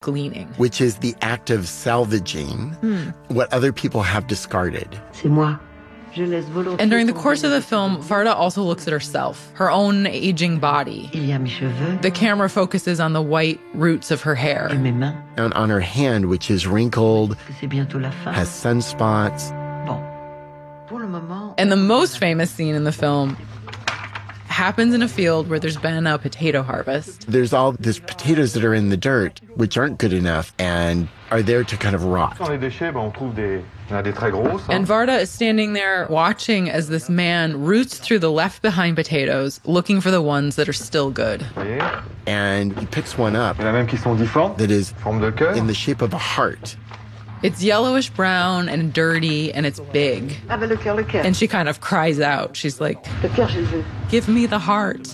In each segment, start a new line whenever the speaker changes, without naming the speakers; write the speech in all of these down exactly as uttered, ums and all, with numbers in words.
gleaning.
Which is the act of salvaging mm. what other people have discarded.
C'est moi.
And during the course of the film, Varda also looks at herself, her own aging body. The camera focuses on the white roots of her hair.
And on her hand, which is wrinkled, has sunspots.
And the most famous scene in the film happens in a field where there's been a potato harvest.
There's all these potatoes that are in the dirt, which aren't good enough and are there to kind of rot.
And Varda is standing there watching as this man roots through the left-behind potatoes, looking for the ones that are still good.
And he picks one up that is in the shape of a heart.
It's yellowish brown and dirty, and it's big. And she kind of cries out. She's like, give me the heart.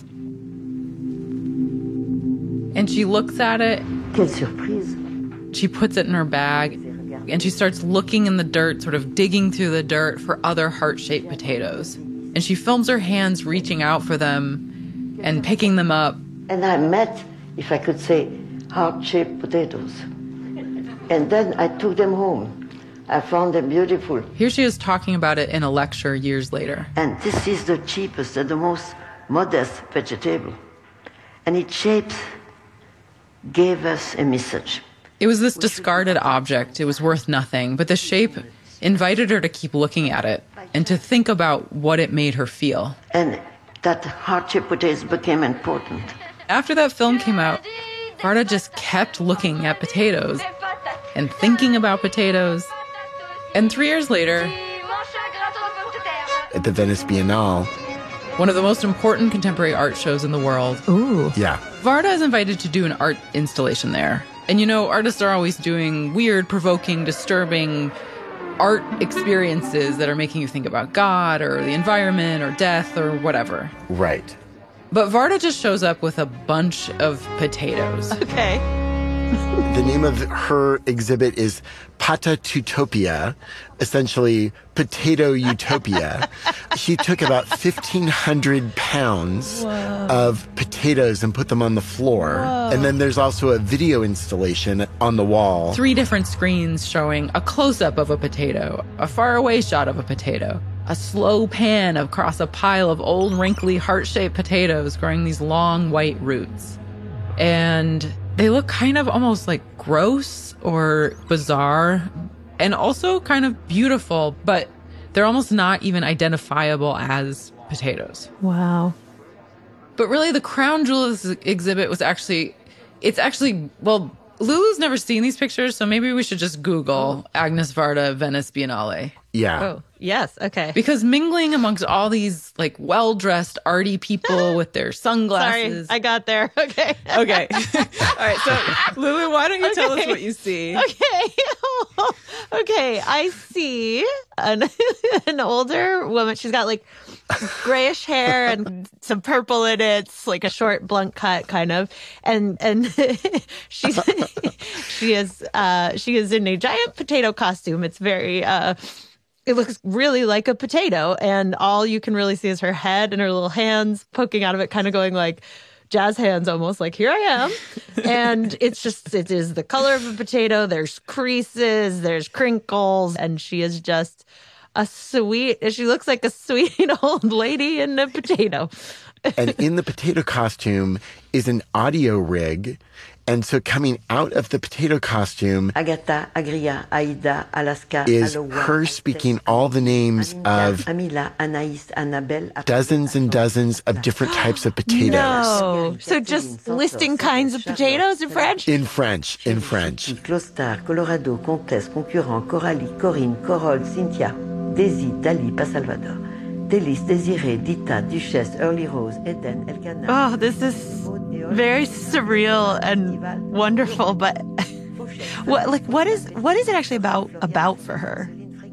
And she looks at it.
Quelle surprise.
She puts it in her bag, and she starts looking in the dirt, sort of digging through the dirt for other heart-shaped potatoes. And she films her hands reaching out for them and picking them up.
And I met, if I could say, heart-shaped potatoes. And then I took them home. I found them beautiful.
Here she is talking about it in a lecture years later.
And this is the cheapest and the most modest vegetable. And its shape gave us a message.
It was this discarded object. It was worth nothing. But the shape invited her to keep looking at it and to think about what it made her feel.
And that heart-shaped potatoes became important.
After that film came out, Varda just kept looking at potatoes and thinking about potatoes. And three years later,
at the Venice Biennale,
one of the most important contemporary art shows in the world.
Ooh.
Yeah.
Varda is invited to do an art installation there. And you know, artists are always doing weird, provoking, disturbing art experiences that are making you think about God or the environment or death or whatever.
Right.
But Varda just shows up with a bunch of potatoes.
Okay.
The name of her exhibit is Patatutopia, essentially Potato Utopia. She took about fifteen hundred pounds Whoa. Of potatoes and put them on the floor.
Whoa.
And then there's also a video installation on the wall.
Three different screens showing a close-up of a potato, a far-away shot of a potato, a slow pan across a pile of old, wrinkly, heart-shaped potatoes growing these long white roots. And they look kind of almost like gross or bizarre and also kind of beautiful, but they're almost not even identifiable as potatoes.
Wow.
But really, the crown jewel of this exhibit was actually, it's actually, well, Lulu's never seen these pictures, so maybe we should just Google Agnes Varda Venice Biennale.
Yeah.
Oh, yes. Okay.
Because mingling amongst all these like well-dressed, arty people with their sunglasses.
Sorry, I got there. Okay.
Okay. All right. So, Lulu, why don't you tell
Okay.
us what you see?
Okay. Okay. I see an, an older woman. She's got like grayish hair and some purple in it. It's like a short blunt cut kind of. And and she's she is uh she is in a giant potato costume. It's very uh it looks really like a potato, and all you can really see is her head and her little hands poking out of it, kind of going like jazz hands almost, like, here I am. And it's just, it is the color of a potato. There's creases, there's crinkles, and she is just a sweet, she looks like a sweet old lady in a potato.
And in the potato costume is an audio rig. And so coming out of the potato costume
Agatha, Agria, Aida, Alaska,
is
Aloha,
her speaking all the names of
Amila, Anaïs, Annabelle,
dozens and dozens of different types of potatoes.
No. So just listing kinds of potatoes in French?
In French, in French.
Clostar, Colorado, Comtesse, Concurrent, Coralie, Corinne, Corolle, Cynthia, Daisy, Dali, Pas Salvador, Délice, Désirée, Dita, Duchesse, Early Rose, Eden, Elkanah.
Oh, this is very surreal and wonderful, but what like what is what is it actually about about for her?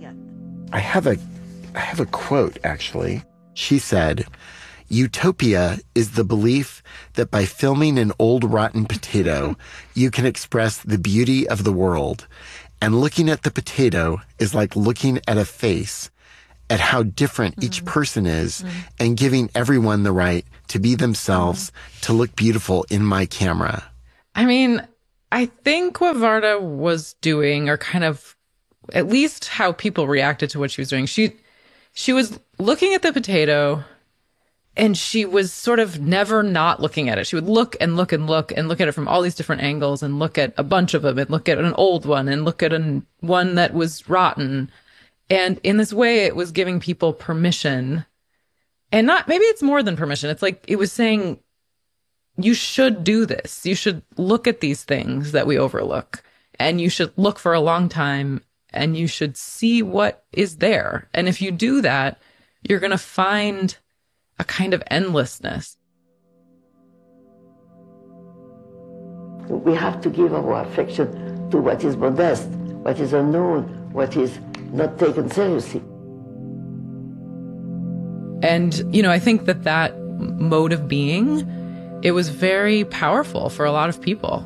I have a I have a quote actually. She said, "Utopia is the belief that by filming an old rotten potato, you can express the beauty of the world. And looking at the potato is like looking at a face, at how different mm-hmm. each person is, mm-hmm. and giving everyone the right to be themselves, mm-hmm. to look beautiful in my camera."
I mean, I think what Varda was doing, or kind of at least how people reacted to what she was doing, she she was looking at the potato and she was sort of never not looking at it. She would look and look and look and look at it from all these different angles and look at a bunch of them and look at an old one and look at an, one that was rotten. And in this way, it was giving people permission. And not, maybe it's more than permission. It's like it was saying, you should do this. You should look at these things that we overlook. And you should look for a long time and you should see what is there. And if you do that, you're going to find a kind of endlessness.
We have to give our affection to what is modest, what is unknown, what is not taken seriously.
And, you know, I think that that mode of being, it was very powerful for a lot of people.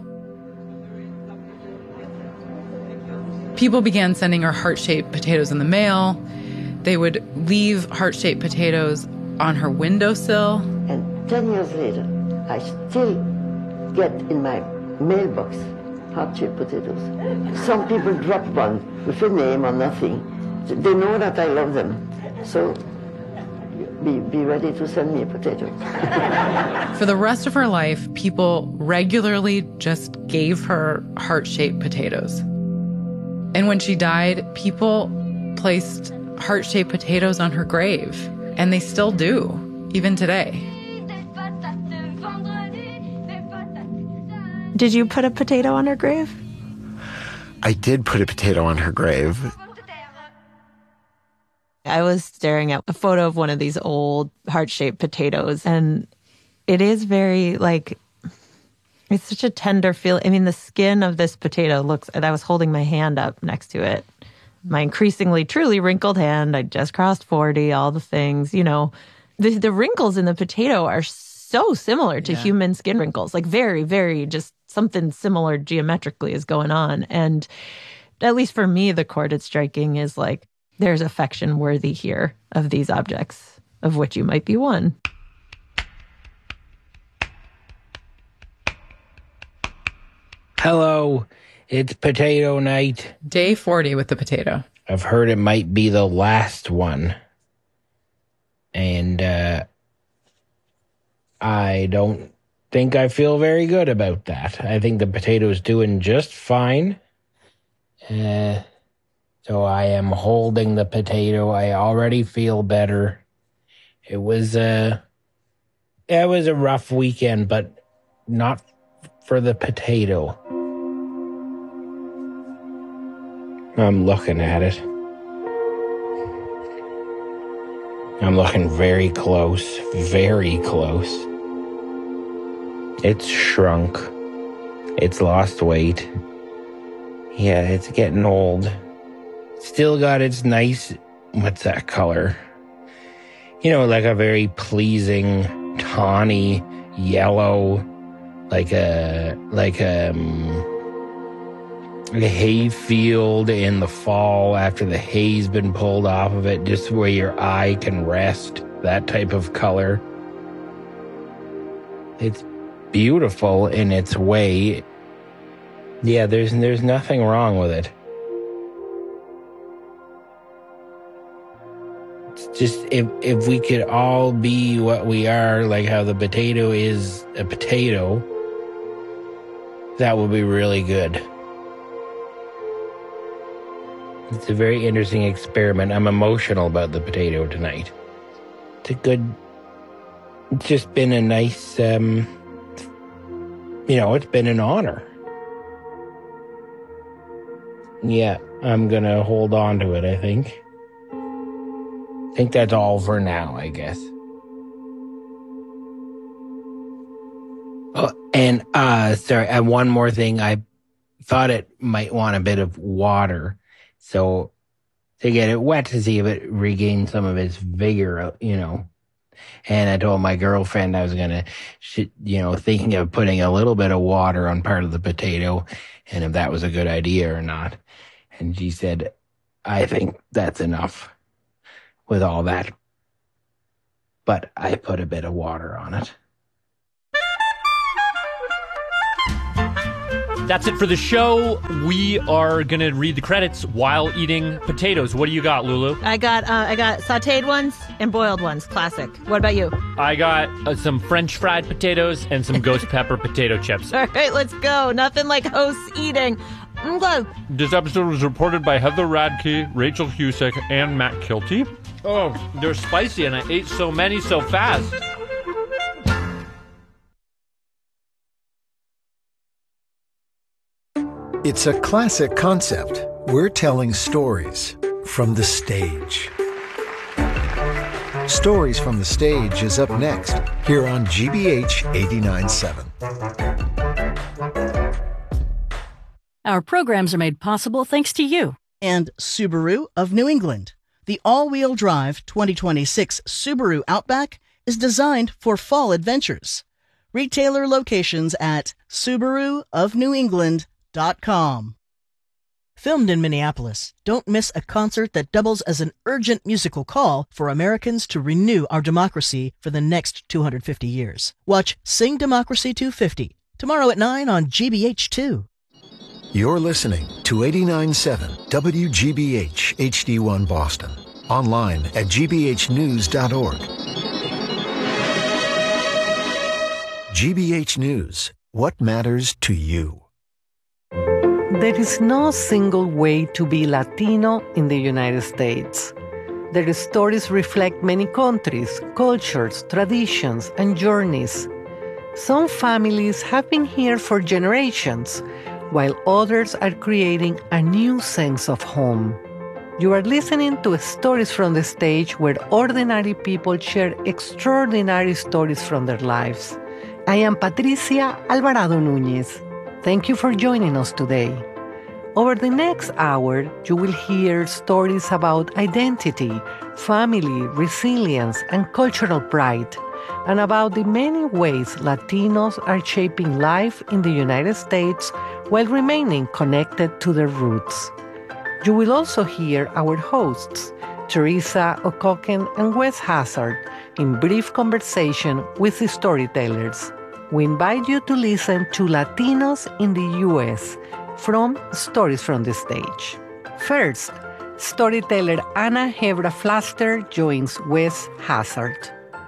People began sending her heart-shaped potatoes in the mail. They would leave heart-shaped potatoes on her windowsill.
And ten years later, I still get in my mailbox heart-shaped potatoes. Some people drop one with a name or nothing. They know that I love them. So be, be ready to send me a potato.
For the rest of her life, people regularly just gave her heart-shaped potatoes. And when she died, people placed heart-shaped potatoes on her grave. And they still do, even today.
Did you put a potato on her grave?
I did put a potato on her grave.
I was staring at a photo of one of these old heart-shaped potatoes, and it is very, like, it's such a tender feel. I mean, the skin of this potato looks, and I was holding my hand up next to it. My increasingly, truly wrinkled hand. I just crossed forty, all the things, you know. The, the wrinkles in the potato are so similar to yeah. human skin wrinkles. Like very, very just something similar geometrically is going on. And at least for me, the chord it's striking is like, there's affection worthy here of these objects, of which you might be one.
Hello. It's potato night.
Day forty with the potato.
I've heard it might be the last one. And uh, I don't think I feel very good about that. I think the potato's doing just fine. Uh, so I am holding the potato. I already feel better. It was a, it was a rough weekend, but not for the potato. I'm looking at it. I'm looking very close, very close. It's shrunk. It's lost weight. Yeah, it's getting old. Still got its nice, what's that color? You know, like a very pleasing, tawny yellow, like a, like a, um, a hay field in the fall after the hay's been pulled off of it, just where your eye can rest, that type of color. It's beautiful in its way. Yeah, there's there's nothing wrong with it. It's just if if we could all be what we are, like how the potato is a potato, that would be really good. It's a very interesting experiment. I'm emotional about the potato tonight. It's a good, it's just been a nice, um, you know, it's been an honor. Yeah, I'm going to hold on to it, I think. I think that's all for now, I guess. Oh, and, uh, sorry, and one more thing. I thought it might want a bit of water. So to get it wet to see if it regained some of its vigor, you know. And I told my girlfriend I was going to, you know, thinking of putting a little bit of water on part of the potato and if that was a good idea or not. And she said, I think that's enough with all that. But I put a bit of water on it.
That's it for the show. We are going to read the credits while eating potatoes. What do you got, Lulu?
I got uh, I got sautéed ones and boiled ones. Classic. What about you?
I got uh, some French fried potatoes and some ghost pepper potato chips.
All right, let's go. Nothing like hosts eating. Okay.
This episode was reported by Heather Radke, Rachel Husick, and Matt Kilty. Oh, they're spicy, and I ate so many so fast.
It's a classic concept. We're telling stories from the stage. Stories from the Stage is up next here on G B H eighty-nine point seven.
Our programs are made possible thanks to you.
And Subaru of New England. The all-wheel drive twenty twenty-six Subaru Outback is designed for fall adventures. Retailer locations at Subaru of New England dot com. Filmed in Minneapolis, don't miss a concert that doubles as an urgent musical call for Americans to renew our democracy for the next two hundred fifty years. Watch Sing Democracy two fifty tomorrow at nine on G B H two.
You're listening to eighty-nine point seven W G B H H D one Boston. Online at G B H news dot org. G B H News. What matters to you?
There is no single way to be Latino in the United States. Their stories reflect many countries, cultures, traditions, and journeys. Some families have been here for generations, while others are creating a new sense of home. You are listening to Stories from the Stage, where ordinary people share extraordinary stories from their lives. I am Patricia Alvarado Núñez. Thank you for joining us today. Over the next hour, you will hear stories about identity, family, resilience, and cultural pride, and about the many ways Latinos are shaping life in the United States while remaining connected to their roots. You will also hear our hosts, Teresa O'Cocken and Wes Hazard, in brief conversation with the storytellers. We invite you to listen to Latinos in the U S from Stories from the Stage. First, storyteller Ana Hebra Flaster joins Wes Hazard.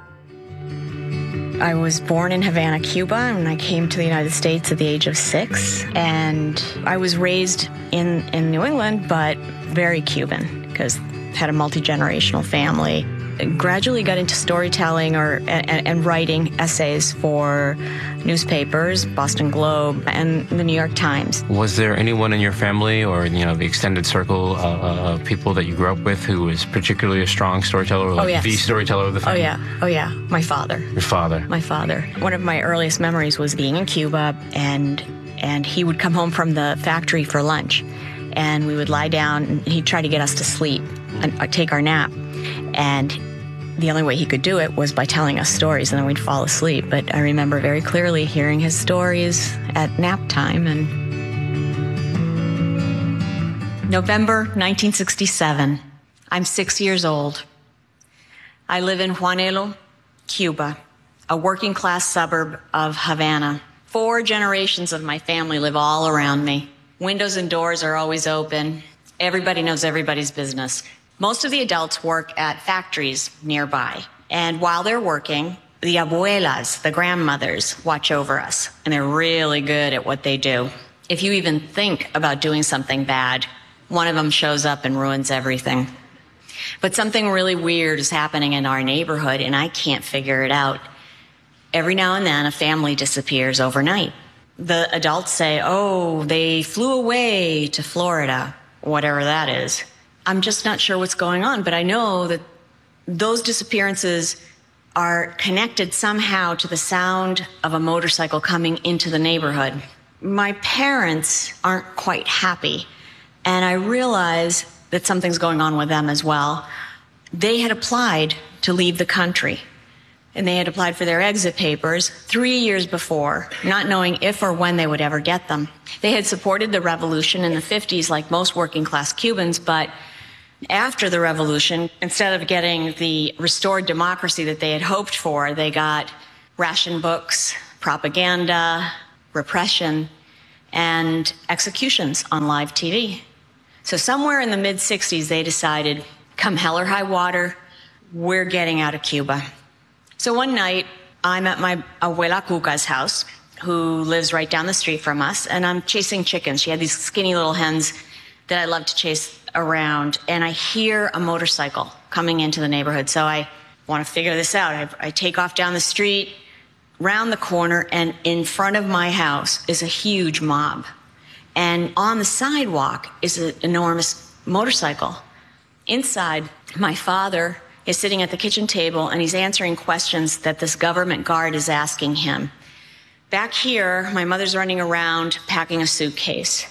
I was born in Havana, Cuba, and I came to the United States at the age of six. And I was raised in, in New England, but very Cuban, because I had a multi-generational family. I gradually got into storytelling or and, and writing essays for newspapers, Boston Globe, and the New York Times.
Was there anyone in your family or, you know, the extended circle uh, of people that you grew up with who was particularly a strong storyteller, or like oh, yes. the storyteller of the family?
Oh, yeah. Oh, yeah. My father.
Your father.
My father. One of my earliest memories was being in Cuba, and and he would come home from the factory for lunch, and we would lie down, and he'd try to get us to sleep and uh, take our nap. And the only way he could do it was by telling us stories, and then we'd fall asleep. But I remember very clearly hearing his stories at nap time. And November nineteen sixty-seven. I'm six years old. I live in Juanelo, Cuba, a working class suburb of Havana. Four generations of my family live all around me. Windows and doors are always open. Everybody knows everybody's business. Most of the adults work at factories nearby. And while they're working, the abuelas, the grandmothers, watch over us. And they're really good at what they do. If you even think about doing something bad, one of them shows up and ruins everything. But something really weird is happening in our neighborhood, and I can't figure it out. Every now and then, a family disappears overnight. The adults say, oh, they flew away to Florida, whatever that is. I'm just not sure what's going on, but I know that those disappearances are connected somehow to the sound of a motorcycle coming into the neighborhood. My parents aren't quite happy, and I realize that something's going on with them as well. They had applied to leave the country, and they had applied for their exit papers three years before, not knowing if or when they would ever get them. They had supported the revolution in the fifties like most working class Cubans, but after the revolution, instead of getting the restored democracy that they had hoped for, they got ration books, propaganda, repression, and executions on live T V. So somewhere in the mid sixties, they decided, come hell or high water, we're getting out of Cuba. So one night, I'm at my abuela Cuca's house, who lives right down the street from us, and I'm chasing chickens. She had these skinny little hens that I love to chase around, and I hear a motorcycle coming into the neighborhood. So I want to figure this out. I, I take off down the street, round the corner, and in front of my house is a huge mob. And on the sidewalk is an enormous motorcycle. Inside, my father is sitting at the kitchen table, and he's answering questions that this government guard is asking him. Back here, my mother's running around packing a suitcase.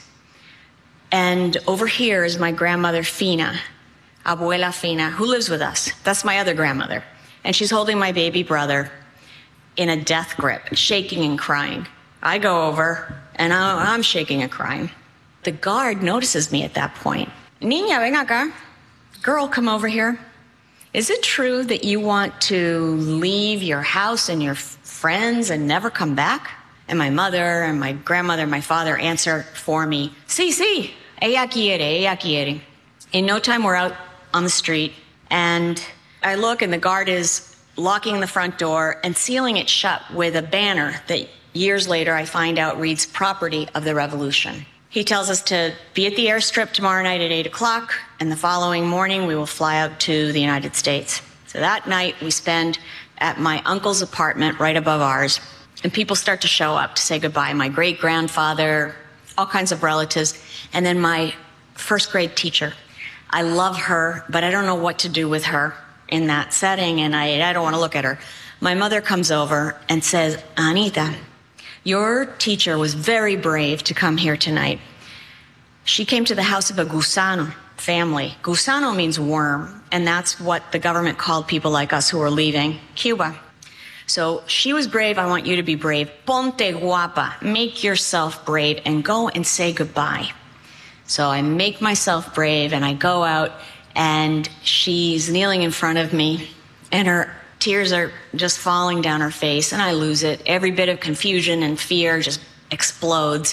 And over here is my grandmother, Fina, Abuela Fina, who lives with us. That's my other grandmother. And she's holding my baby brother in a death grip, shaking and crying. I go over, and I'm shaking and crying. The guard notices me at that point. Niña, ven acá. Girl, come over here. Is it true that you want to leave your house and your friends and never come back? And my mother and my grandmother and my father answer for me, sí, sí, ella quiere, ella quiere. In no time, we're out on the street, and I look, and the guard is locking the front door and sealing it shut with a banner that years later I find out reads property of the revolution. He tells us to be at the airstrip tomorrow night at eight o'clock, and the following morning we will fly out to the United States. So that night we spend at my uncle's apartment right above ours, and people start to show up to say goodbye. My great-grandfather, all kinds of relatives, and then my first grade teacher. I love her, but I don't know what to do with her in that setting, and I, I don't want to look at her. My mother comes over and says, Anita, your teacher was very brave to come here tonight. She came to the house of a gusano family. Gusano means worm, and that's what the government called people like us who were leaving Cuba. So she was brave. I want you to be brave. Ponte guapa. Make yourself brave and go and say goodbye. So I make myself brave, and I go out, and she's kneeling in front of me, and her tears are just falling down her face, and I lose it. Every bit of confusion and fear just explodes.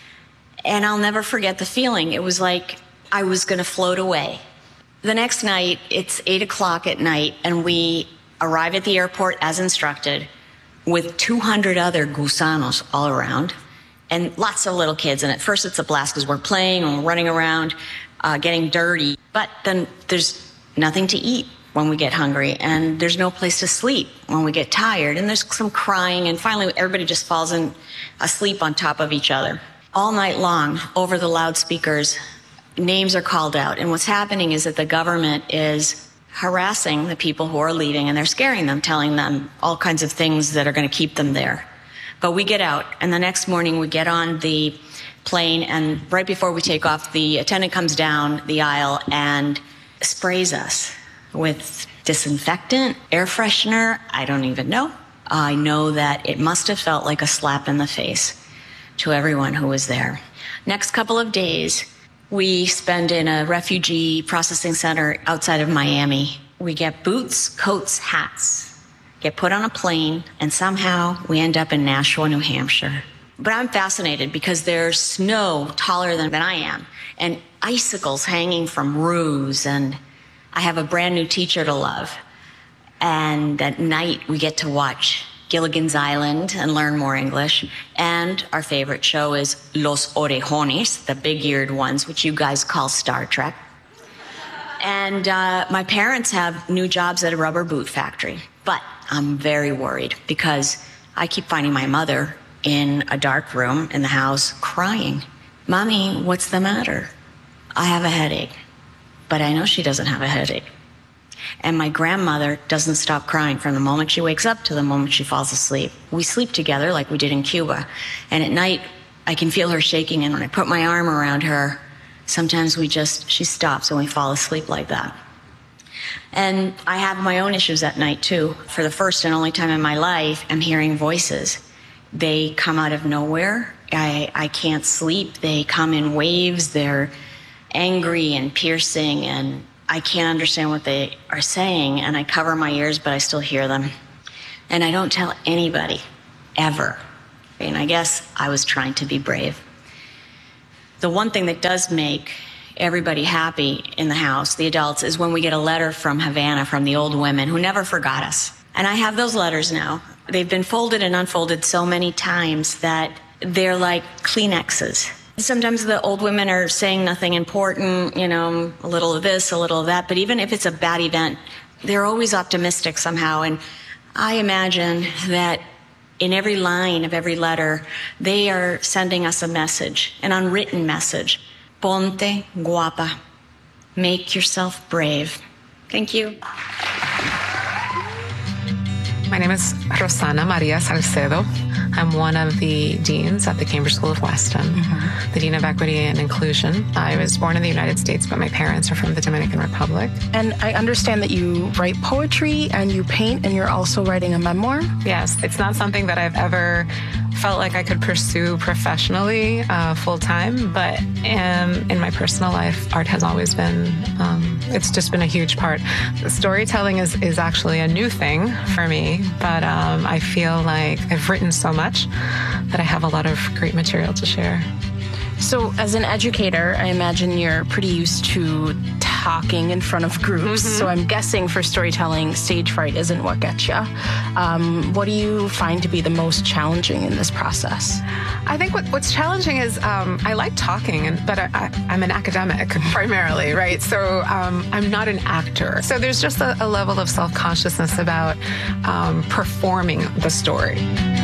And I'll never forget the feeling. It was like I was going to float away. The next night, it's eight o'clock at night, and we arrive at the airport as instructed with two hundred other gusanos all around and lots of little kids. And at first it's a blast because we're playing and we're running around, uh, getting dirty. But then there's nothing to eat when we get hungry, and there's no place to sleep when we get tired, and there's some crying, and finally everybody just falls in asleep on top of each other. All night long, over the loudspeakers, names are called out, and what's happening is that the government is harassing the people who are leaving, and they're scaring them, telling them all kinds of things that are going to keep them there. But we get out, and the next morning we get on the plane, and right before we take off, the attendant comes down the aisle and sprays us with disinfectant, air freshener, I don't even know. I know that it must have felt like a slap in the face to everyone who was there. Next couple of days, we spend in a refugee processing center outside of Miami. We get boots, coats, hats, get put on a plane, and somehow we end up in Nashua, New Hampshire. But I'm fascinated because there's snow taller than, than I am, and icicles hanging from roofs, and I have a brand new teacher to love. And at night, we get to watch Gilligan's Island and learn more English. And our favorite show is Los Orejones, the big-eared ones, which you guys call Star Trek. And uh, my parents have new jobs at a rubber boot factory. But I'm very worried because I keep finding my mother in a dark room in the house crying. Mommy, what's the matter? I have a headache. But I know she doesn't have a headache. And my grandmother doesn't stop crying from the moment she wakes up to the moment she falls asleep. We sleep together like we did in Cuba. And at night, I can feel her shaking. And when I put my arm around her, sometimes we just, she stops and we fall asleep like that. And I have my own issues at night, too. For the first and only time in my life, I'm hearing voices. They come out of nowhere. I, I can't sleep. They come in waves. They're angry and piercing, and I can't understand what they are saying, and I cover my ears, but I still hear them. And I don't tell anybody, ever. And I guess I was trying to be brave. The one thing that does make everybody happy in the house, the adults, is when we get a letter from Havana, from the old women who never forgot us. And I have those letters now. They've been folded and unfolded so many times that they're like Kleenexes. Sometimes the old women are saying nothing important, you know, a little of this, a little of that. But even if it's a bad event, they're always optimistic somehow. And I imagine that in every line of every letter, they are sending us a message, an unwritten message. Ponte guapa. Make yourself brave. Thank you.
My name is Rosana Maria Salcedo. I'm one of the deans at the Cambridge School of Weston, mm-hmm. the Dean of Equity and Inclusion. I was born in the United States, but my parents are from the Dominican Republic.
And I understand that you write poetry and you paint, and you're also writing a memoir?
Yes, it's not something that I've ever felt like I could pursue professionally uh, full-time, but um, in my personal life, art has always been, um, it's just been a huge part. Storytelling is, is actually a new thing for me, but um, I feel like I've written so much that I have a lot of great material to share.
So as an educator, I imagine you're pretty used to talking in front of groups. Mm-hmm. So I'm guessing for storytelling, stage fright isn't what gets you. Um, what do you find to be the most challenging in this process?
I think what, what's challenging is um, I like talking, and, but I, I, I'm an academic primarily, right? So um, I'm not an actor. So there's just a, a level of self-consciousness about um, performing the story.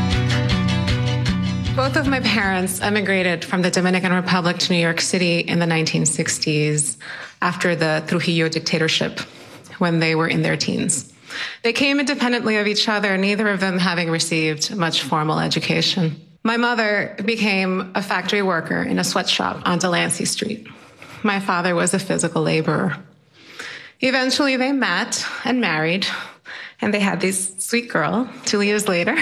Both of my parents emigrated from the Dominican Republic to New York City in the nineteen sixties after the Trujillo dictatorship when they were in their teens. They came independently of each other, neither of them having received much formal education. My mother became a factory worker in a sweatshop on Delancey Street. My father was a physical laborer. Eventually they met and married, and they had this sweet girl two years later.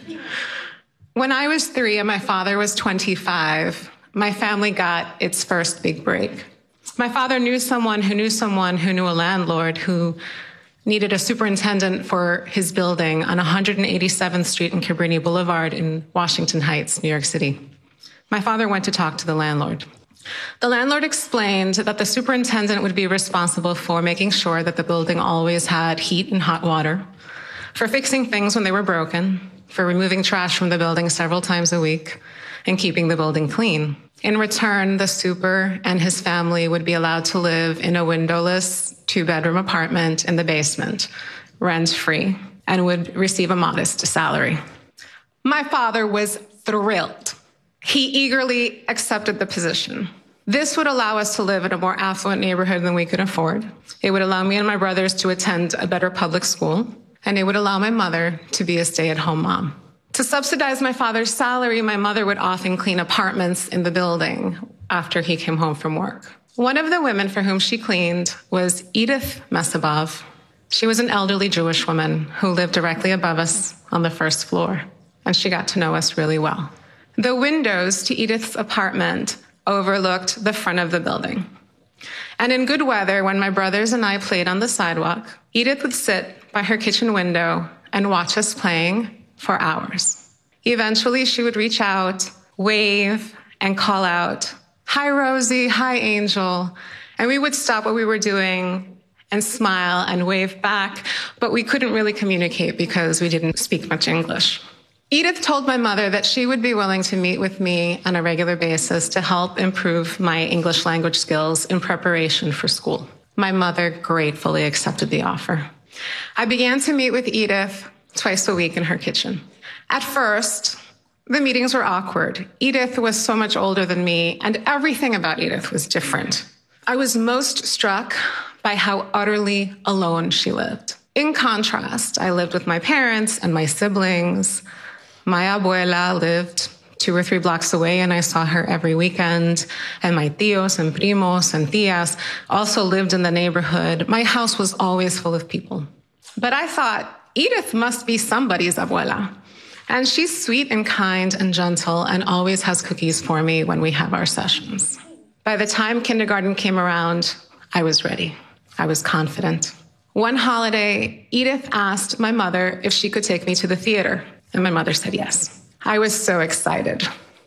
When I was three and my father was twenty-five, my family got its first big break. My father knew someone who knew someone who knew a landlord who needed a superintendent for his building on one hundred eighty-seventh Street and Cabrini Boulevard in Washington Heights, New York City. My father went to talk to the landlord. The landlord explained that the superintendent would be responsible for making sure that the building always had heat and hot water, for fixing things when they were broken, for removing trash from the building several times a week, and keeping the building clean. In return, the super and his family would be allowed to live in a windowless two-bedroom apartment in the basement, rent-free, and would receive a modest salary. My father was thrilled. He eagerly accepted the position. This would allow us to live in a more affluent neighborhood than we could afford. It would allow me and my brothers to attend a better public school, and it would allow my mother to be a stay-at-home mom. To subsidize my father's salary, my mother would often clean apartments in the building after he came home from work. One of the women for whom she cleaned was Edith Mesabov. She was an elderly Jewish woman who lived directly above us on the first floor, and she got to know us really well. The windows to Edith's apartment overlooked the front of the building. And in good weather, when my brothers and I played on the sidewalk, Edith would sit by her kitchen window and watch us playing for hours. Eventually, she would reach out, wave, and call out, "Hi, Rosie. Hi, Angel." And we would stop what we were doing and smile and wave back, but we couldn't really communicate because we didn't speak much English. Edith told my mother that she would be willing to meet with me on a regular basis to help improve my English language skills in preparation for school. My mother gratefully accepted the offer. I began to meet with Edith twice a week in her kitchen. At first, the meetings were awkward. Edith was so much older than me, and everything about Edith was different. I was most struck by how utterly alone she lived. In contrast, I lived with my parents and my siblings. My abuela lived two or three blocks away, and I saw her every weekend. And my tios and primos and tias also lived in the neighborhood. My house was always full of people. But I thought, Edith must be somebody's abuela. And she's sweet and kind and gentle and always has cookies for me when we have our sessions. By the time kindergarten came around, I was ready. I was confident. One holiday, Edith asked my mother if she could take me to the theater, and my mother said yes. I was so excited.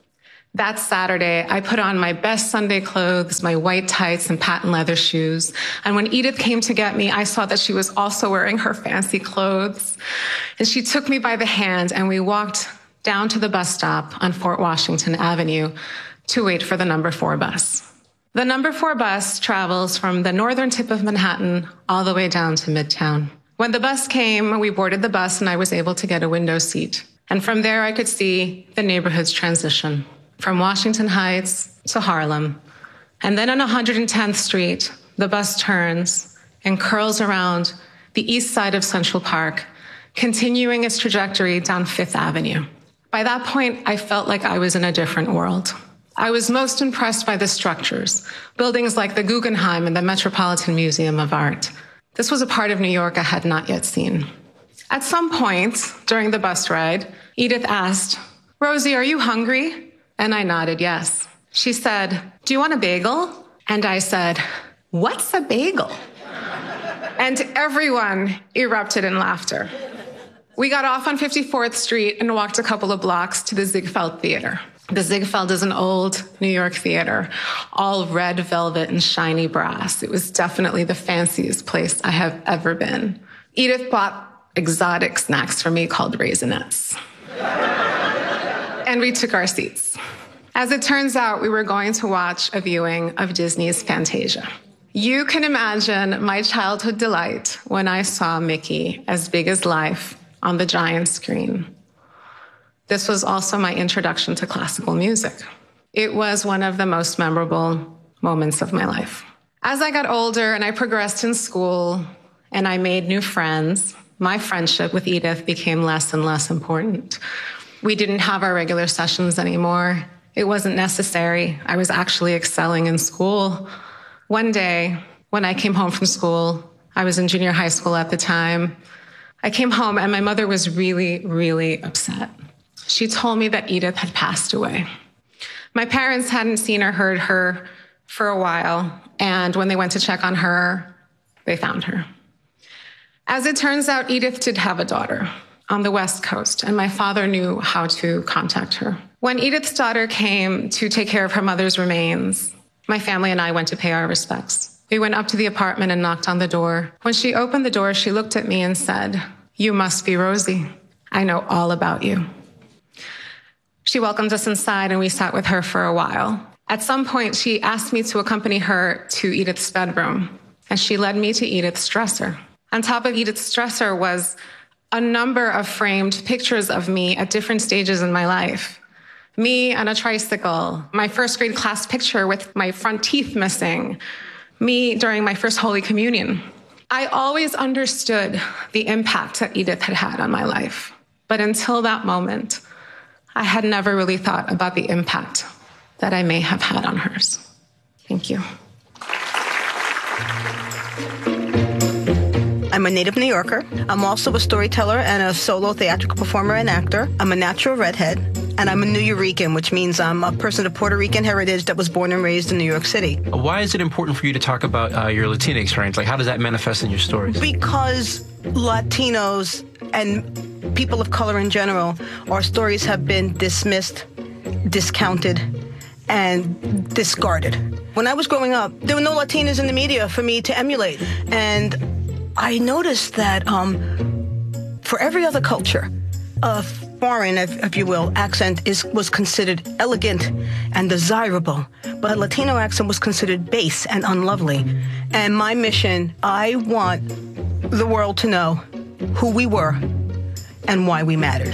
That Saturday, I put on my best Sunday clothes, my white tights and patent leather shoes. And when Edith came to get me, I saw that she was also wearing her fancy clothes. And she took me by the hand and we walked down to the bus stop on Fort Washington Avenue to wait for the number four bus. The number four bus travels from the northern tip of Manhattan all the way down to Midtown. When the bus came, we boarded the bus and I was able to get a window seat. And from there, I could see the neighborhood's transition from Washington Heights to Harlem. And then on one hundred tenth Street, the bus turns and curls around the east side of Central Park, continuing its trajectory down Fifth Avenue. By that point, I felt like I was in a different world. I was most impressed by the structures, buildings like the Guggenheim and the Metropolitan Museum of Art. This was a part of New York I had not yet seen. At some point during the bus ride, Edith asked, "Rosie, are you hungry?" And I nodded yes. She said, "Do you want a bagel?" And I said, "What's a bagel?" And everyone erupted in laughter. We got off on fifty-fourth Street and walked a couple of blocks to the Ziegfeld Theater. The Ziegfeld is an old New York theater, all red velvet and shiny brass. It was definitely the fanciest place I have ever been. Edith bought exotic snacks for me called Raisinets. And we took our seats. As it turns out, we were going to watch a viewing of Disney's Fantasia. You can imagine my childhood delight when I saw Mickey as big as life on the giant screen. This was also my introduction to classical music. It was one of the most memorable moments of my life. As I got older and I progressed in school and I made new friends, my friendship with Edith became less and less important. We didn't have our regular sessions anymore. It wasn't necessary. I was actually excelling in school. One day, when I came home from school, I was in junior high school at the time, I came home and my mother was really, really upset. She told me that Edith had passed away. My parents hadn't seen or heard her for a while, and when they went to check on her, they found her. As it turns out, Edith did have a daughter on the West Coast, and my father knew how to contact her. When Edith's daughter came to take care of her mother's remains, my family and I went to pay our respects. We went up to the apartment and knocked on the door. When she opened the door, she looked at me and said, "You must be Rosie. I know all about you." She welcomed us inside and we sat with her for a while. At some point, she asked me to accompany her to Edith's bedroom, and she led me to Edith's dresser. On top of Edith's dresser was a number of framed pictures of me at different stages in my life. Me on a tricycle, my first grade class picture with my front teeth missing, me during my first Holy Communion. I always understood the impact that Edith had had on my life. But until that moment, I had never really thought about the impact that I may have had on hers. Thank you.
I'm a native New Yorker. I'm also a storyteller and a solo theatrical performer and actor. I'm a natural redhead, and I'm a Nuyorican, which means I'm a person of Puerto Rican heritage that was born and raised in New York City.
Why is it important for you to talk about uh, your Latina experience? Like, how does that manifest in your stories?
Because Latinos and people of color in general, our stories have been dismissed, discounted, and discarded. When I was growing up, there were no Latinas in the media for me to emulate. And I noticed that um, for every other culture, a foreign, if, if you will, accent is was considered elegant and desirable, but a Latino accent was considered base and unlovely. And my mission, I want the world to know who we were and why we mattered.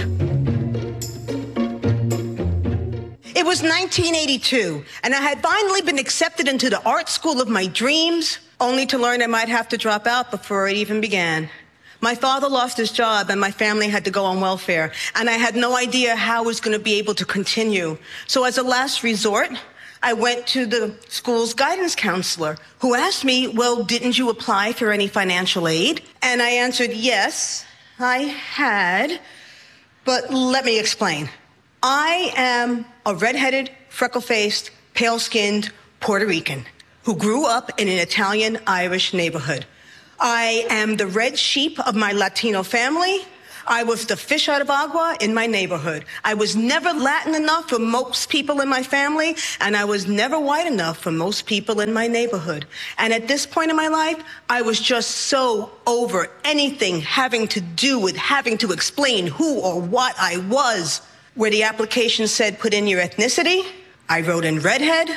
It was nineteen eighty-two, and I had finally been accepted into the art school of my dreams, only to learn I might have to drop out before it even began. My father lost his job, and my family had to go on welfare, and I had no idea how I was going to be able to continue. So as a last resort, I went to the school's guidance counselor, who asked me, well, didn't you apply for any financial aid? And I answered, yes, I had, but let me explain. I am a redheaded, freckle-faced, pale-skinned Puerto Rican who grew up in an Italian-Irish neighborhood. I am the red sheep of my Latino family. I was the fish out of agua in my neighborhood. I was never Latin enough for most people in my family, and I was never white enough for most people in my neighborhood. And at this point in my life, I was just so over anything having to do with having to explain who or what I was. Where the application said put in your ethnicity, I wrote in redhead.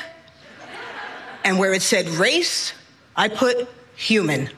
And where it said race, I put human.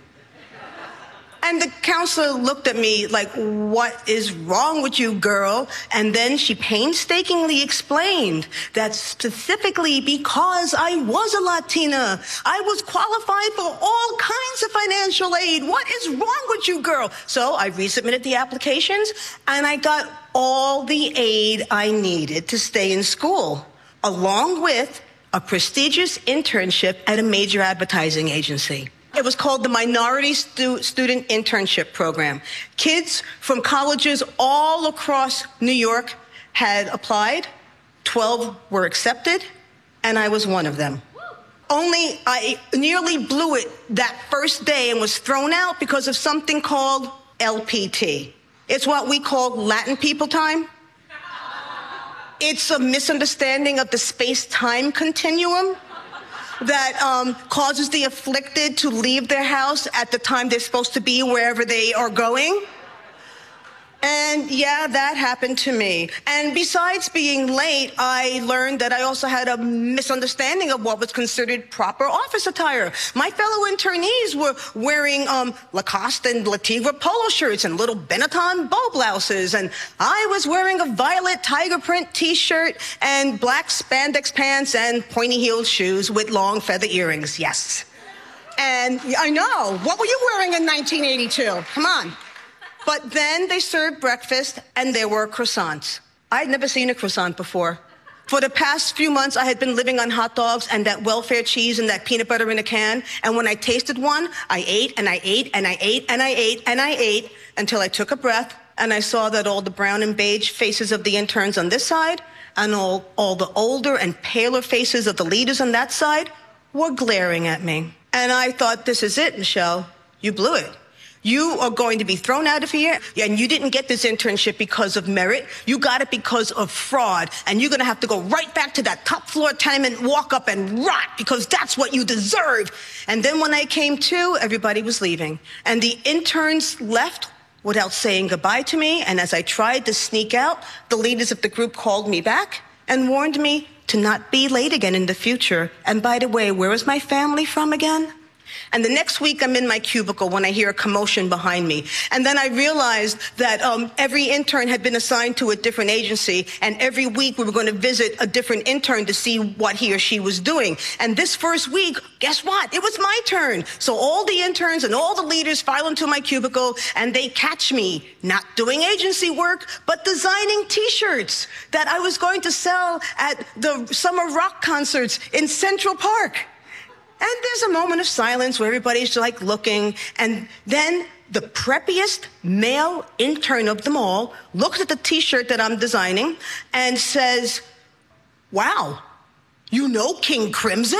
And the counselor looked at me like, what is wrong with you, girl? And then she painstakingly explained that specifically because I was a Latina, I was qualified for all kinds of financial aid. What is wrong with you, girl? So I resubmitted the applications, and I got all the aid I needed to stay in school, along with a prestigious internship at a major advertising agency. It was called the Minority Stu- Student Internship Program. Kids from colleges all across New York had applied. twelve were accepted, and I was one of them. Only I nearly blew it that first day and was thrown out because of something called L P T. It's what we call Latin people time. It's a misunderstanding of the space-time continuum that um, causes the afflicted to leave their house at the time they're supposed to be wherever they are going. And yeah, that happened to me. And besides being late, I learned that I also had a misunderstanding of what was considered proper office attire. My fellow internees were wearing um, Lacoste and Le Tigre polo shirts and little Benetton bow blouses. And I was wearing a violet tiger print t-shirt and black spandex pants and pointy-heeled shoes with long feather earrings, yes. And I know, what were you wearing in nineteen eighty-two? Come on. But then they served breakfast, and there were croissants. I had never seen a croissant before. For the past few months, I had been living on hot dogs and that welfare cheese and that peanut butter in a can. And when I tasted one, I ate and I ate and I ate and I ate and I ate until I took a breath and I saw that all the brown and beige faces of the interns on this side and all, all the older and paler faces of the leaders on that side were glaring at me. And I thought, this is it, Michelle. You blew it. You are going to be thrown out of here, and you didn't get this internship because of merit. You got it because of fraud, and you're going to have to go right back to that top floor tenement, walk up and rot, because that's what you deserve. And then when I came to, everybody was leaving, and the interns left without saying goodbye to me. And as I tried to sneak out, the leaders of the group called me back and warned me to not be late again in the future. And by the way, where is my family from again? And the next week, I'm in my cubicle when I hear a commotion behind me. And then I realized that um, every intern had been assigned to a different agency, and every week we were going to visit a different intern to see what he or she was doing. And this first week, guess what? It was my turn. So all the interns and all the leaders file into my cubicle, and they catch me not doing agency work, but designing T-shirts that I was going to sell at the summer rock concerts in Central Park. And there's a moment of silence where everybody's like looking, and then the preppiest male intern of them all looks at the T-shirt that I'm designing and says, wow, you know King Crimson?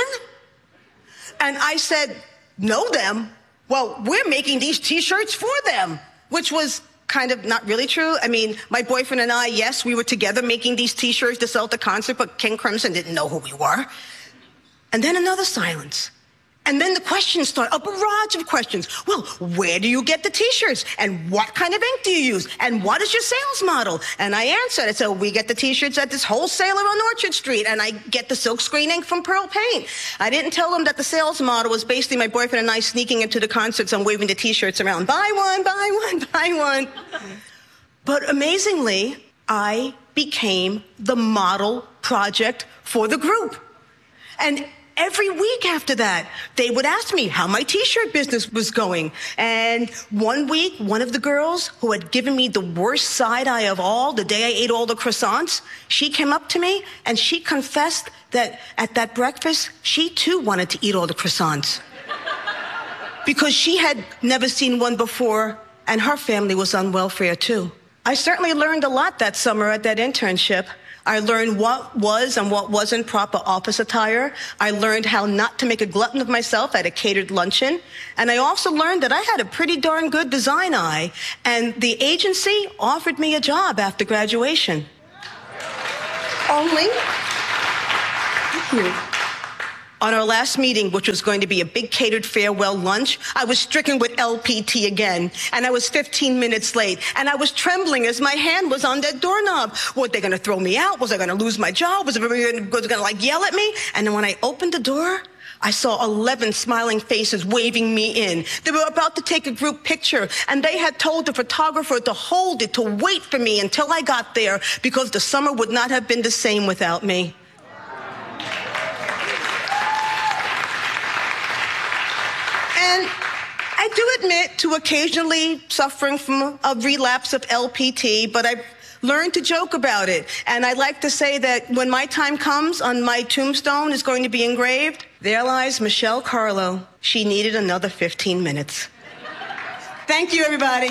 And I said, know them? Well, we're making these T-shirts for them, which was kind of not really true. I mean, my boyfriend and I, yes, we were together making these T-shirts to sell at the concert, but King Crimson didn't know who we were. And then another silence. And then the questions start, a barrage of questions. Well, where do you get the T-shirts? And what kind of ink do you use? And what is your sales model? And I answered, I said, we get the T-shirts at this wholesaler on Orchard Street, and I get the silkscreen ink from Pearl Paint. I didn't tell them that the sales model was basically my boyfriend and I sneaking into the concerts and waving the T-shirts around. Buy one, buy one, buy one. But amazingly, I became the model project for the group. And every week after that, they would ask me how my T-shirt business was going. And one week, one of the girls who had given me the worst side eye of all, the day I ate all the croissants, she came up to me and she confessed that at that breakfast, she too wanted to eat all the croissants. Because she had never seen one before, and her family was on welfare too. I certainly learned a lot that summer at that internship. I learned what was and what wasn't proper office attire. I learned how not to make a glutton of myself at a catered luncheon. And I also learned that I had a pretty darn good design eye. And the agency offered me a job after graduation. Only, thank you. On our last meeting, which was going to be a big catered farewell lunch, I was stricken with L P T again, and I was fifteen minutes late, and I was trembling as my hand was on that doorknob. Were they going to throw me out? Was I going to lose my job? Was everybody going to like yell at me? And then when I opened the door, I saw eleven smiling faces waving me in. They were about to take a group picture, and they had told the photographer to hold it, to wait for me until I got there, because the summer would not have been the same without me. And I do admit to occasionally suffering from a relapse of L P T, but I've learned to joke about it. And I like to say that when my time comes, on my tombstone is going to be engraved, there lies Michelle Carlo. She needed another fifteen minutes. Thank you, everybody.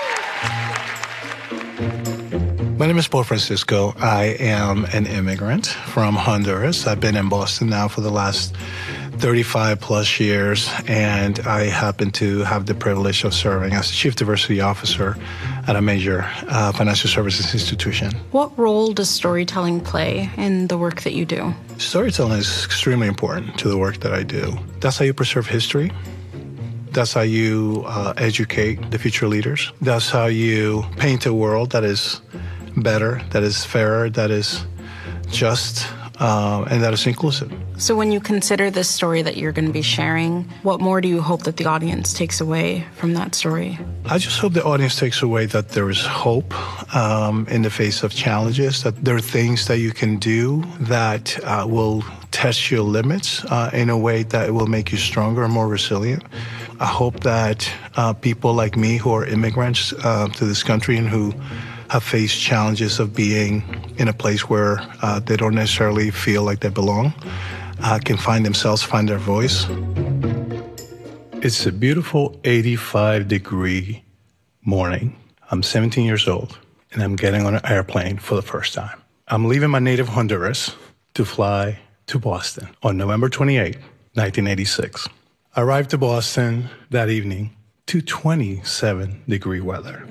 My name is Paul Francisco. I am an immigrant from Honduras. I've been in Boston now for the last thirty-five plus years, and I happen to have the privilege of serving as Chief Diversity Officer at a major uh, financial services institution.
What role does storytelling play in the work that you do?
Storytelling is extremely important to the work that I do. That's how you preserve history. That's how you uh, educate the future leaders. That's how you paint a world that is better, that is fairer, that is just, uh, and that is inclusive.
So when you consider this story that you're going to be sharing, what more do you hope that the audience takes away from that story?
I just hope the audience takes away that there is hope um, in the face of challenges, that there are things that you can do that uh, will test your limits uh, in a way that will make you stronger and more resilient. I hope that uh, people like me who are immigrants uh, to this country and who have faced challenges of being in a place where uh, they don't necessarily feel like they belong, uh, can find themselves, find their voice. It's a beautiful eighty-five degree morning. I'm seventeen years old, and I'm getting on an airplane for the first time. I'm leaving my native Honduras to fly to Boston on November twenty-eighth, nineteen eighty-six. I arrived to Boston that evening to twenty-seven degree weather.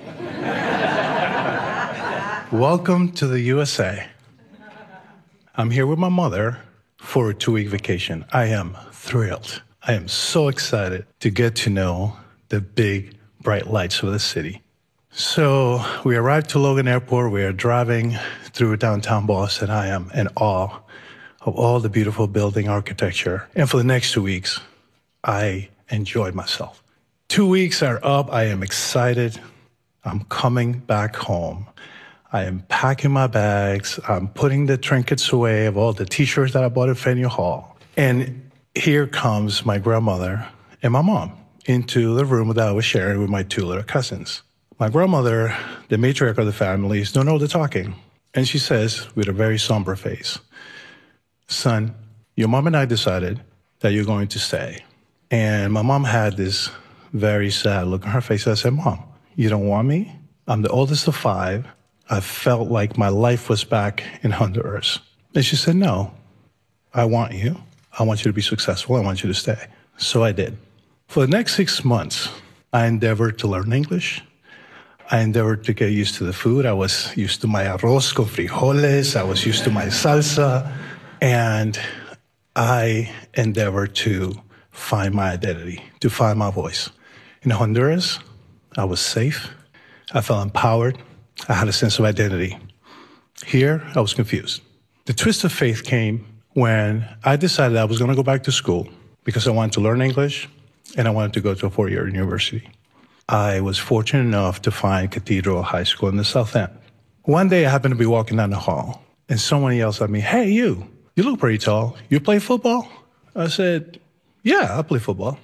Welcome to the U S A. I'm here with my mother for a two-week vacation. I am thrilled. I am so excited to get to know the big, bright lights of the city. So we arrived to Logan Airport. We are driving through downtown Boston. I am in awe of all the beautiful building architecture. And for the next two weeks, I enjoyed myself. Two weeks are up. I am excited. I'm coming back home. I am packing my bags. I'm putting the trinkets away of all the T-shirts that I bought at Faneuil Hall. And here comes my grandmother and my mom into the room that I was sharing with my two little cousins. My grandmother, the matriarch of the family, is doing all the talking. And she says, with a very somber face, "Son, your mom and I decided that you're going to stay." And my mom had this very sad look on her face. I said, "Mom, you don't want me? I'm the oldest of five. I felt like my life was back in Honduras." And she said, "No, I want you. I want you to be successful. I want you to stay." So I did. For the next six months, I endeavored to learn English. I endeavored to get used to the food. I was used to my arroz con frijoles. I was used to my salsa. And I endeavored to find my identity, to find my voice. In Honduras, I was safe. I felt empowered. I had a sense of identity. Here, I was confused. The twist of faith came when I decided I was going to go back to school because I wanted to learn English and I wanted to go to a four-year university. I was fortunate enough to find Cathedral High School in the South End. One day, I happened to be walking down the hall and someone yells at me, "Hey, you, you look pretty tall. You play football?" I said, "Yeah, I play football."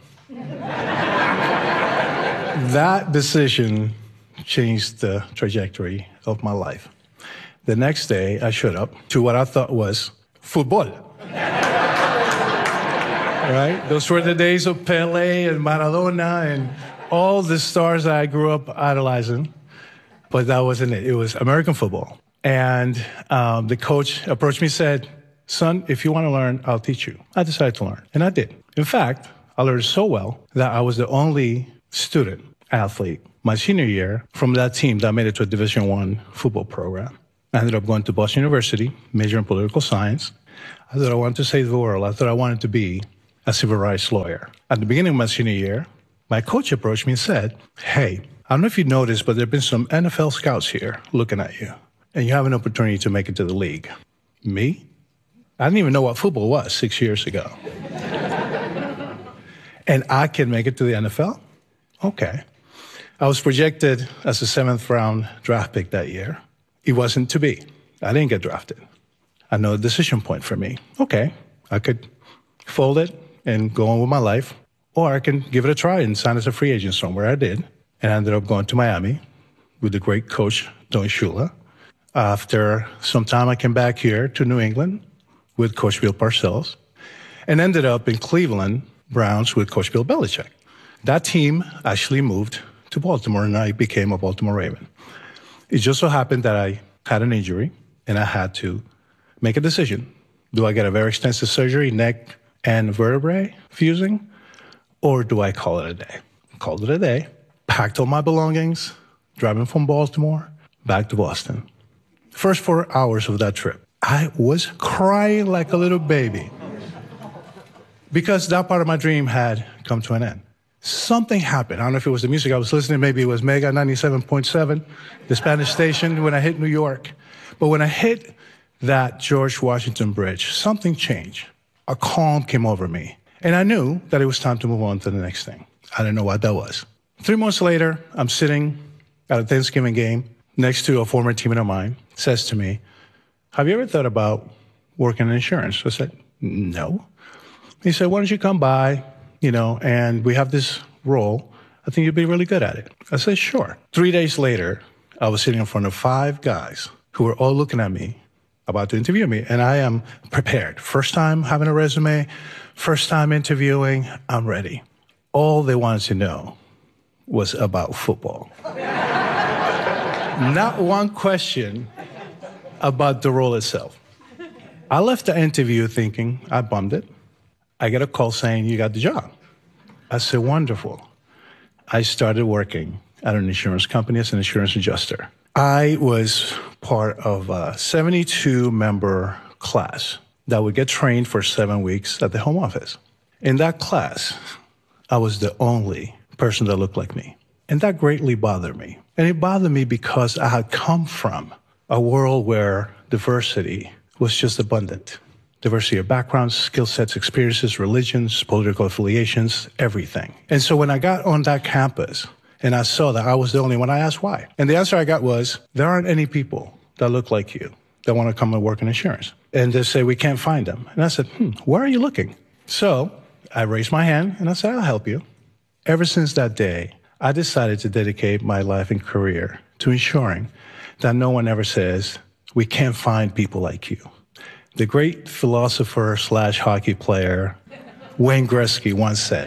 That decision changed the trajectory of my life. The next day, I showed up to what I thought was football. Right? Those were the days of Pelé and Maradona and all the stars that I grew up idolizing. But that wasn't it. It was American football. And um, the coach approached me and said, son, if you want to learn, I'll teach you. I decided to learn, and I did. In fact, I learned so well that I was the only student athlete my senior year from that team that made it to a Division One football program. I ended up going to Boston University, majoring in political science. I thought I wanted to save the world. I thought I wanted to be a civil rights lawyer. At the beginning of my senior year, my coach approached me and said, hey, I don't know if you noticed, but there have been some N F L scouts here looking at you, and you have an opportunity to make it to the league. Me? I didn't even know what football was six years ago. And I can make it to the N F L? Okay. I was projected as a seventh round draft pick that year. It wasn't to be. I didn't get drafted. I know a decision point for me. Okay, I could fold it and go on with my life, or I can give it a try and sign as a free agent somewhere. I did, and I ended up going to Miami with the great coach, Don Shula. After some time, I came back here to New England with Coach Bill Parcells, and ended up in Cleveland Browns with Coach Bill Belichick. That team actually moved to Baltimore, and I became a Baltimore Raven. It just so happened that I had an injury, and I had to make a decision. Do I get a very extensive surgery, neck and vertebrae fusing, or do I call it a day? Called it a day, packed all my belongings, driving from Baltimore back to Boston. First four hours of that trip, I was crying like a little baby because that part of my dream had come to an end. Something happened. I don't know if it was the music I was listening, maybe it was Mega ninety-seven point seven, the Spanish station, when I hit New York. But when I hit that George Washington Bridge, something changed. A calm came over me. And I knew that it was time to move on to the next thing. I didn't know what that was. Three months later, I'm sitting at a Thanksgiving game next to a former teammate of mine, says to me, have you ever thought about working in insurance? I said, no. He said, why don't you come by, you know, and we have this role. I think you'd be really good at it. I said, sure. Three days later, I was sitting in front of five guys who were all looking at me, about to interview me, and I am prepared. First time having a resume, first time interviewing, I'm ready. All they wanted to know was about football. Not one question about the role itself. I left the interview thinking, I bummed it. I get a call saying, you got the job. I said, wonderful. I started working at an insurance company as an insurance adjuster. I was part of a seventy-two member class that would get trained for seven weeks at the home office. In that class, I was the only person that looked like me. And that greatly bothered me. And it bothered me because I had come from a world where diversity was just abundant. Diversity of backgrounds, skill sets, experiences, religions, political affiliations, everything. And so when I got on that campus and I saw that I was the only one, I asked why. And the answer I got was, there aren't any people that look like you that want to come and work in insurance. And they say, we can't find them. And I said, hmm, where are you looking? So I raised my hand and I said, I'll help you. Ever since that day, I decided to dedicate my life and career to ensuring that no one ever says, we can't find people like you. The great philosopher slash hockey player, Wayne Gretzky, once said,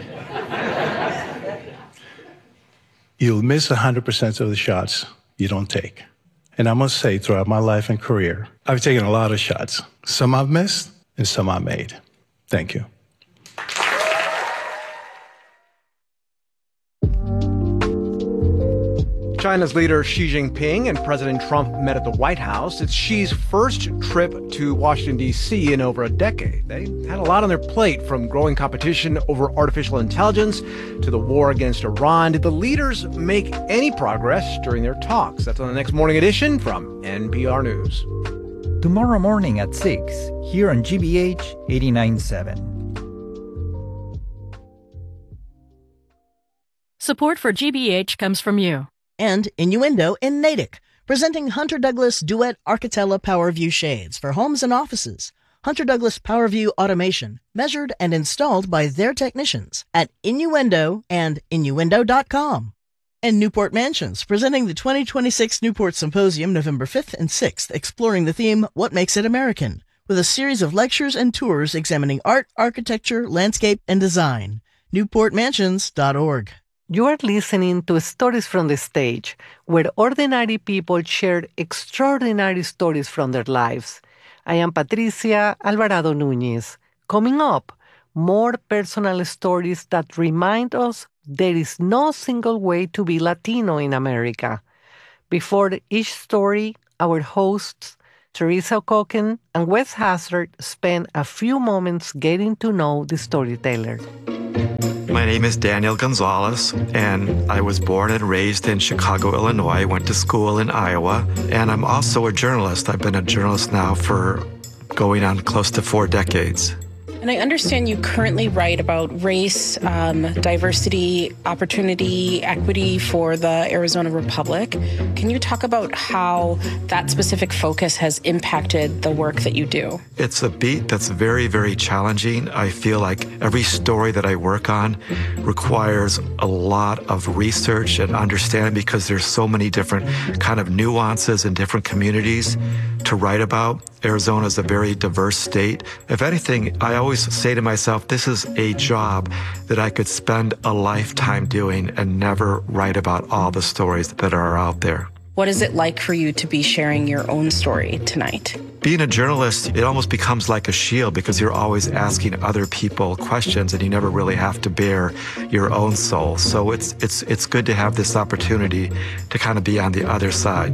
you'll miss one hundred percent of the shots you don't take. And I must say, throughout my life and career, I've taken a lot of shots. Some I've missed and some I made. Thank you.
China's leader Xi Jinping and President Trump met at the White House. It's Xi's first trip to Washington, D C in over a decade. They had a lot on their plate, from growing competition over artificial intelligence to the war against Iran. Did the leaders make any progress during their talks? That's on the next Morning Edition from N P R News.
Tomorrow morning at six, here on G B H eighty-nine point seven.
Support for G B H comes from you.
And Innuendo in Natick, presenting Hunter Douglas Duet Architella PowerView shades for homes and offices. Hunter Douglas PowerView automation, measured and installed by their technicians at Innuendo and innuendo dot com. And Newport Mansions, presenting the twenty twenty-six Newport Symposium November fifth and sixth, exploring the theme, What Makes It American, with a series of lectures and tours examining art, architecture, landscape, and design. newport mansions dot org.
You are listening to Stories from the Stage, where ordinary people share extraordinary stories from their lives. I am Patricia Alvarado Núñez. Coming up, more personal stories that remind us there is no single way to be Latino in America. Before each story, our hosts, Teresa O'Cocken and Wes Hazard, spend a few moments getting to know the storyteller.
My name is Daniel Gonzalez, and I was born and raised in Chicago, Illinois. I went to school in Iowa, and I'm also a journalist. I've been a journalist now for going on close to four decades.
And I understand you currently write about race, um, diversity, opportunity, equity for the Arizona Republic. Can you talk about how that specific focus has impacted the work that you do?
It's a beat that's very, very challenging. I feel like every story that I work on requires a lot of research and understanding because there's so many different kind of nuances in different communities to write about. Arizona is a very diverse state. If anything, I always say to myself, this is a job that I could spend a lifetime doing and never write about all the stories that are out there.
What is it like for you to be sharing your own story tonight?
Being a journalist, it almost becomes like a shield because you're always asking other people questions and you never really have to bare your own soul. So it's it's it's good to have this opportunity to kind of be on the other side.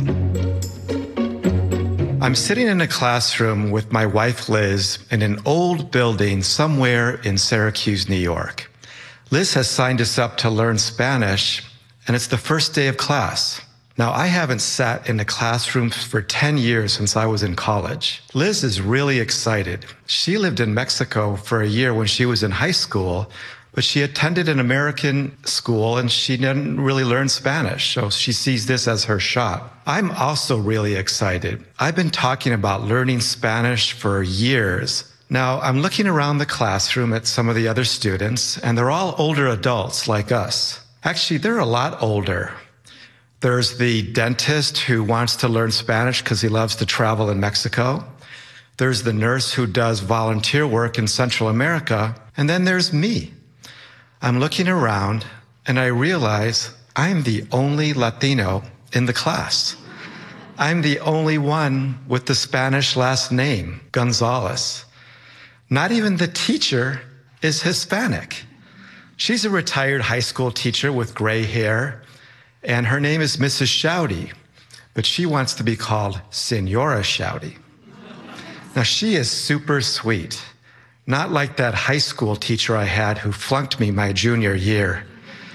I'm sitting in a classroom with my wife, Liz, in an old building somewhere in Syracuse, New York. Liz has signed us up to learn Spanish, and it's the first day of class. Now, I haven't sat in a classroom for ten years since I was in college. Liz is really excited. She lived in Mexico for a year when she was in high school, but she attended an American school and she didn't really learn Spanish, so she sees this as her shot. I'm also really excited. I've been talking about learning Spanish for years. Now, I'm looking around the classroom at some of the other students, and they're all older adults like us. Actually, they're a lot older. There's the dentist who wants to learn Spanish because he loves to travel in Mexico. There's the nurse who does volunteer work in Central America. And then there's me. I'm looking around and I realize I'm the only Latino in the class. I'm the only one with the Spanish last name, Gonzalez. Not even the teacher is Hispanic. She's a retired high school teacher with gray hair, and her name is Missus Shouty, but she wants to be called Senora Shouty. Now, she is super sweet. Not like that high school teacher I had who flunked me my junior year.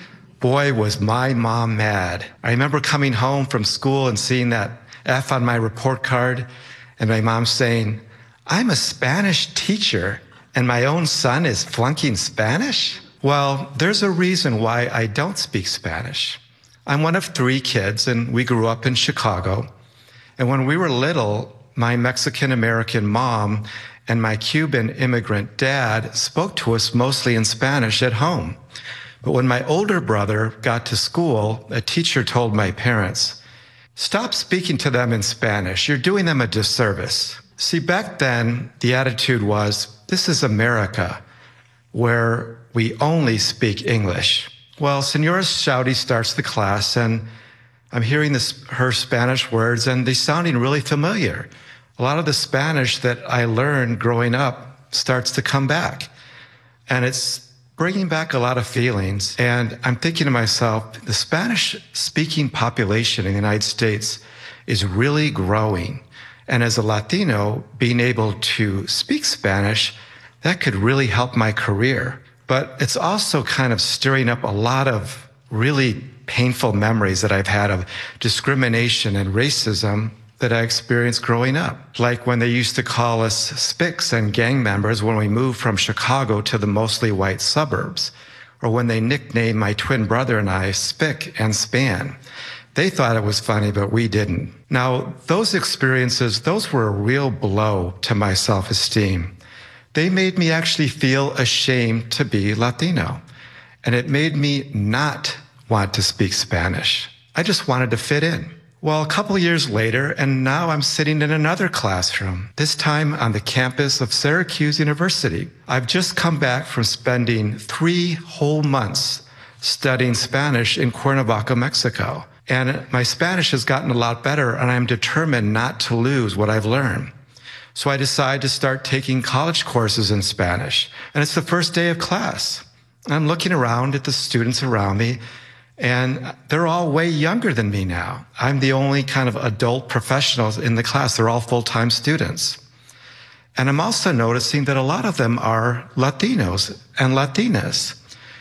Boy, was my mom mad. I remember coming home from school and seeing that F on my report card and my mom saying, I'm a Spanish teacher and my own son is flunking Spanish? Well, there's a reason why I don't speak Spanish. I'm one of three kids and we grew up in Chicago. And when we were little, my Mexican-American mom and my Cuban immigrant dad spoke to us mostly in Spanish at home. But when my older brother got to school, a teacher told my parents, stop speaking to them in Spanish. You're doing them a disservice. See, back then, the attitude was, this is America, where we only speak English. Well, Senora Shouty starts the class, and I'm hearing this, her Spanish words, and they're sounding really familiar. A lot of the Spanish that I learned growing up starts to come back. And it's bringing back a lot of feelings. And I'm thinking to myself, the Spanish-speaking population in the United States is really growing. And as a Latino, being able to speak Spanish, that could really help my career. But it's also kind of stirring up a lot of really painful memories that I've had of discrimination and racism that I experienced growing up. Like when they used to call us spics and gang members when we moved from Chicago to the mostly white suburbs, or when they nicknamed my twin brother and I Spick and Span. They thought it was funny, but we didn't. Now, those experiences, those were a real blow to my self-esteem. They made me actually feel ashamed to be Latino, and it made me not want to speak Spanish. I just wanted to fit in. Well, a couple years later, and now I'm sitting in another classroom, this time on the campus of Syracuse University. I've just come back from spending three whole months studying Spanish in Cuernavaca, Mexico. And my Spanish has gotten a lot better, and I'm determined not to lose what I've learned. So I decided to start taking college courses in Spanish. And it's the first day of class. I'm looking around at the students around me, and they're all way younger than me now. I'm the only kind of adult professional in the class. They're all full-time students. And I'm also noticing that a lot of them are Latinos and Latinas.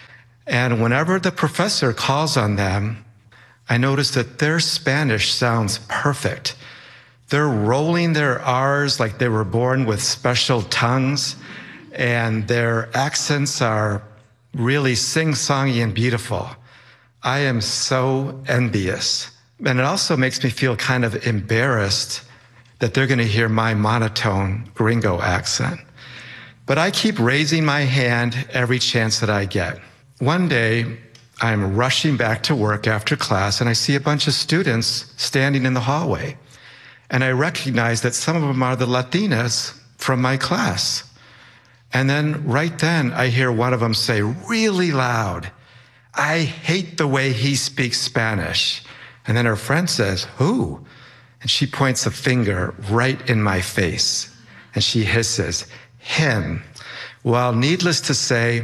And whenever the professor calls on them, I notice that their Spanish sounds perfect. They're rolling their R's like they were born with special tongues, and their accents are really sing-songy and beautiful. I am so envious. And it also makes me feel kind of embarrassed that they're going to hear my monotone gringo accent. But I keep raising my hand every chance that I get. One day, I'm rushing back to work after class, and I see a bunch of students standing in the hallway. And I recognize that some of them are the Latinas from my class. And then right then, I hear one of them say really loud, "I hate the way he speaks Spanish." And then her friend says, "Who?" And she points a finger right in my face. And she hisses, "Him." Well, needless to say,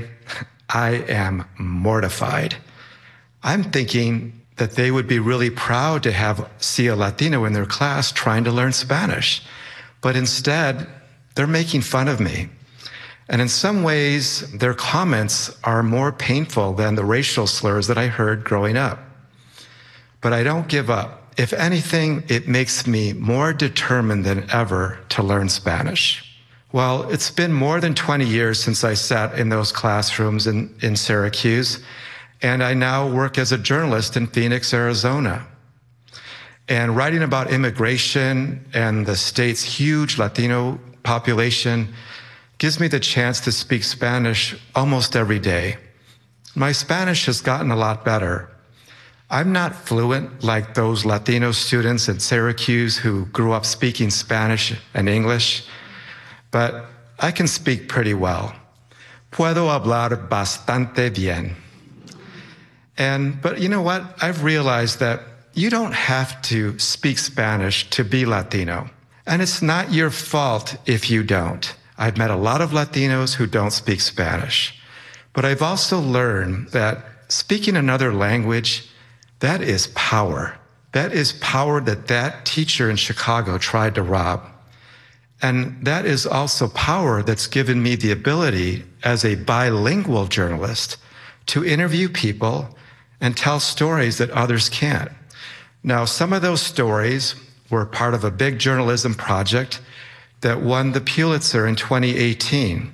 I am mortified. I'm thinking that they would be really proud to have see a Latino in their class trying to learn Spanish. But instead, they're making fun of me. And in some ways, their comments are more painful than the racial slurs that I heard growing up. But I don't give up. If anything, it makes me more determined than ever to learn Spanish. Well, it's been more than twenty years since I sat in those classrooms in, in Syracuse, and I now work as a journalist in Phoenix, Arizona. And writing about immigration and the state's huge Latino population gives me the chance to speak Spanish almost every day. My Spanish has gotten a lot better. I'm not fluent like those Latino students at Syracuse who grew up speaking Spanish and English, but I can speak pretty well. Puedo hablar bastante bien. And, but you know what? I've realized that you don't have to speak Spanish to be Latino. And it's not your fault if you don't. I've met a lot of Latinos who don't speak Spanish. But I've also learned that speaking another language, that is power. That is power that that teacher in Chicago tried to rob. And that is also power that's given me the ability as a bilingual journalist to interview people and tell stories that others can't. Now, some of those stories were part of a big journalism project that won the Pulitzer in twenty eighteen.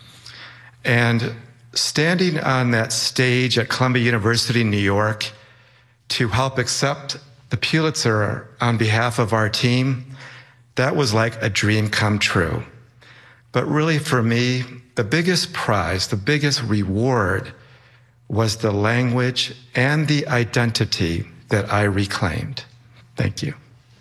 And standing on that stage at Columbia University in New York to help accept the Pulitzer on behalf of our team, that was like a dream come true. But really for me, the biggest prize, the biggest reward was the language and the identity that I reclaimed. Thank you.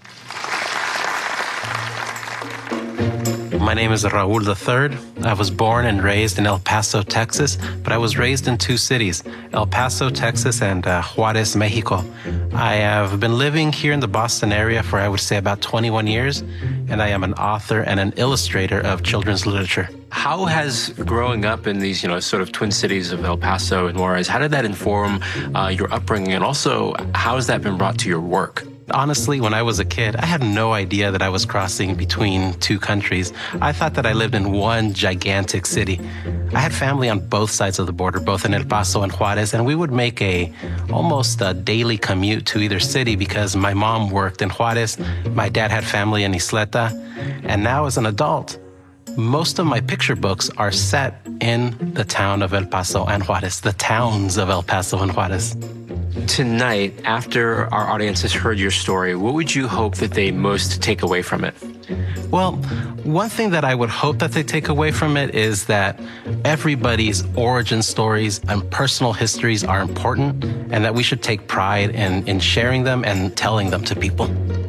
My name is Raul the third. I was born and raised in El Paso, Texas, but I was raised in two cities, El Paso, Texas, and uh, Juarez, Mexico. I have been living here in the Boston area for, I would say, about twenty-one years, and I am an author and an illustrator of children's literature.
How has growing up in these, you know, sort of twin cities of El Paso and Juarez, how did that inform uh, your upbringing, and also how has that been brought to your work?
Honestly, when I was a kid, I had no idea that I was crossing between two countries. I thought that I lived in one gigantic city. I had family on both sides of the border, both in El Paso and Juarez, and we would make a almost a daily commute to either city because my mom worked in Juarez, my dad had family in Isleta, and now as an adult, most of my picture books are set in the town of El Paso and Juarez, the towns of El Paso and Juarez.
Tonight, after our audience has heard your story, what would you hope that they most take away from it?
Well, one thing that I would hope that they take away from it is that everybody's origin stories and personal histories are important, and that we should take pride in, in sharing them and telling them to people.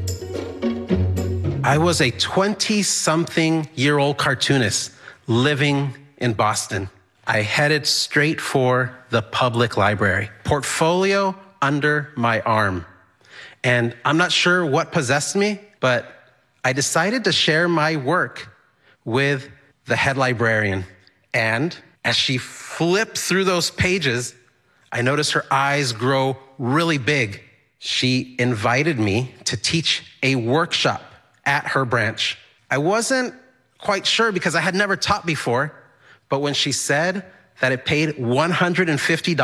I was a twenty-something-year-old cartoonist living in Boston. I headed straight for the public library, portfolio under my arm. And I'm not sure what possessed me, but I decided to share my work with the head librarian. And as she flipped through those pages, I noticed her eyes grow really big. She invited me to teach a workshop at her branch. I wasn't quite sure because I had never taught before, but when she said that it paid one hundred fifty dollars